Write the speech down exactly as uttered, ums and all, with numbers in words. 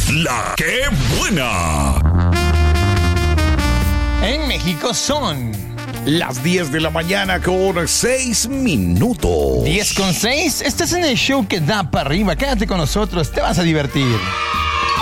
La que buena. En México son las diez de la mañana con seis minutos. diez con seis. Estás en el show que da para arriba. Quédate con nosotros, te vas a divertir.